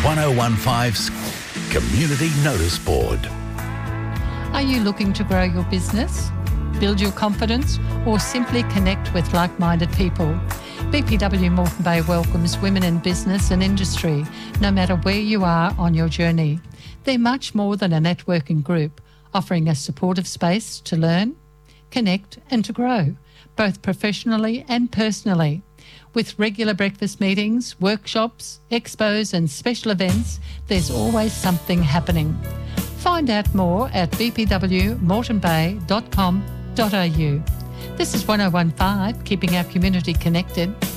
1015's Community Notice Board. Are you looking to grow your business, build your confidence, or simply connect with like-minded people? BPW Moreton Bay welcomes women in business and industry, no matter where you are on your journey. They're much more than a networking group, offering a supportive space to learn, connect and to grow, both professionally and personally. With regular breakfast meetings, workshops, expos and special events, there's always something happening. Find out more at bpwmoretonbay.com.au. This is 1015, keeping our community connected.